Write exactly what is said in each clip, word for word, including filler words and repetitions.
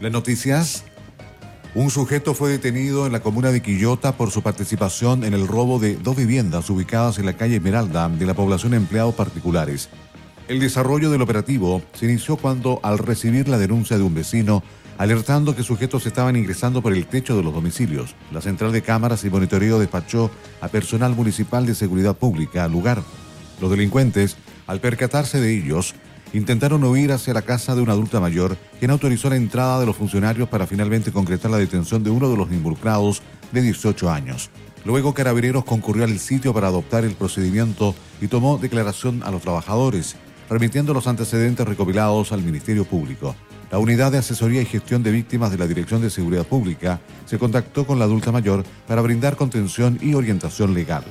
Las noticias. Un sujeto fue detenido en la comuna de Quillota por su participación en el robo de dos viviendas ubicadas en la calle Esmeralda de la población empleados particulares. El desarrollo del operativo se inició cuando, al recibir la denuncia de un vecino, alertando que sujetos estaban ingresando por el techo de los domicilios, la central de cámaras y monitoreo despachó a personal municipal de seguridad pública al lugar. Los delincuentes, al percatarse de ellos, intentaron huir hacia la casa de una adulta mayor, quien autorizó la entrada de los funcionarios para finalmente concretar la detención de uno de los involucrados de dieciocho años. Luego, Carabineros concurrió al sitio para adoptar el procedimiento y tomó declaración a los trabajadores, remitiendo los antecedentes recopilados al Ministerio Público. La Unidad de Asesoría y Gestión de Víctimas de la Dirección de Seguridad Pública se contactó con la adulta mayor para brindar contención y orientación legal.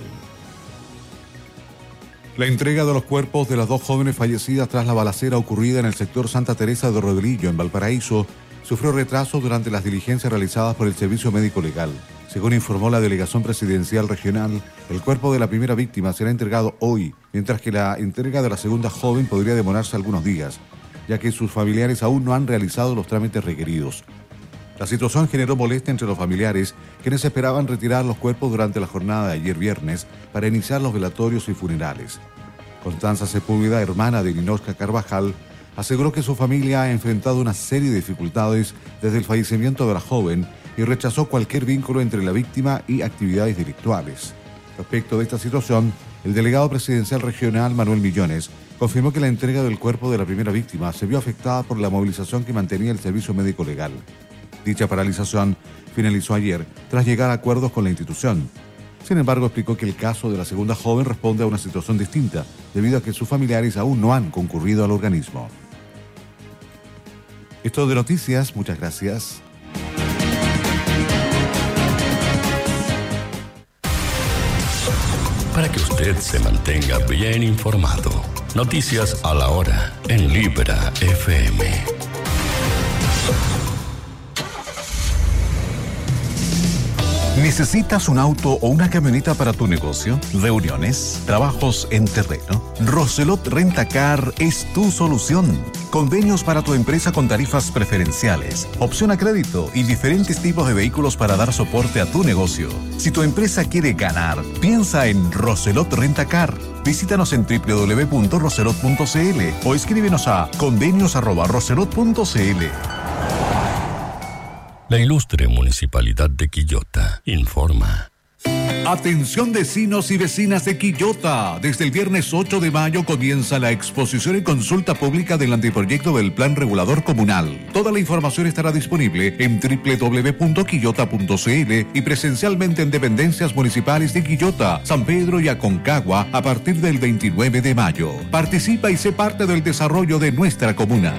La entrega de los cuerpos de las dos jóvenes fallecidas tras la balacera ocurrida en el sector Santa Teresa de Rodrillo, en Valparaíso, sufrió retraso durante las diligencias realizadas por el Servicio Médico Legal. Según informó la Delegación Presidencial Regional, el cuerpo de la primera víctima será entregado hoy, mientras que la entrega de la segunda joven podría demorarse algunos días, ya que sus familiares aún no han realizado los trámites requeridos. La situación generó molestia entre los familiares, quienes esperaban retirar los cuerpos durante la jornada de ayer viernes para iniciar los velatorios y funerales. Constanza Sepúlveda, hermana de Ninosca Carvajal, aseguró que su familia ha enfrentado una serie de dificultades desde el fallecimiento de la joven y rechazó cualquier vínculo entre la víctima y actividades delictuales. Respecto de esta situación, el delegado presidencial regional Manuel Millones confirmó que la entrega del cuerpo de la primera víctima se vio afectada por la movilización que mantenía el Servicio Médico Legal. Dicha paralización finalizó ayer tras llegar a acuerdos con la institución. Sin embargo, explicó que el caso de la segunda joven responde a una situación distinta, debido a que sus familiares aún no han concurrido al organismo. Esto de noticias, muchas gracias. Para que usted se mantenga bien informado, noticias a la hora en Libra F M. ¿Necesitas un auto o una camioneta para tu negocio, reuniones, trabajos en terreno? Roselot Rentacar es tu solución. Convenios para tu empresa con tarifas preferenciales, opción a crédito y diferentes tipos de vehículos para dar soporte a tu negocio. Si tu empresa quiere ganar, piensa en Roselot Rentacar. Visítanos en doble u doble u doble u punto roselot punto c l o escríbenos a convenios arroba roselot punto c l. La ilustre Municipalidad de Quillota informa. Atención vecinos y vecinas de Quillota. Desde el viernes ocho de mayo comienza la exposición y consulta pública del anteproyecto del Plan Regulador Comunal. Toda la información estará disponible en doble u doble u doble u punto quillota punto c l y presencialmente en dependencias municipales de Quillota, San Pedro y Aconcagua a partir del veintinueve de mayo. Participa y sé parte del desarrollo de nuestra comuna.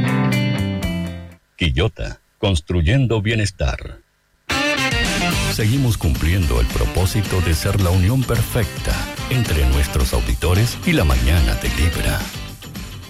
Quillota, construyendo bienestar. Seguimos cumpliendo el propósito de ser la unión perfecta entre nuestros auditores y la mañana de Libra.